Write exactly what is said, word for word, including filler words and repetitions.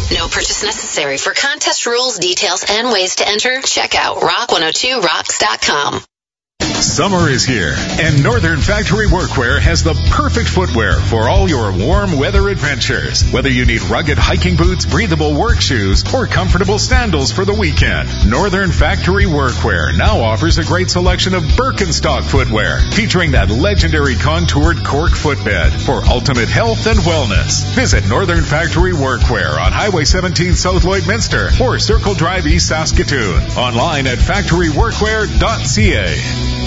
No purchase necessary. For contest rules, details, and ways to enter, check out rock one oh two rocks dot com. Summer is here, and Northern Factory Workwear has the perfect footwear for all your warm weather adventures. Whether you need rugged hiking boots, breathable work shoes, or comfortable sandals for the weekend, Northern Factory Workwear now offers a great selection of Birkenstock footwear, featuring that legendary contoured cork footbed for ultimate health and wellness. Visit Northern Factory Workwear on Highway seventeen South Lloydminster or Circle Drive East Saskatoon. Online at factory workwear dot c a.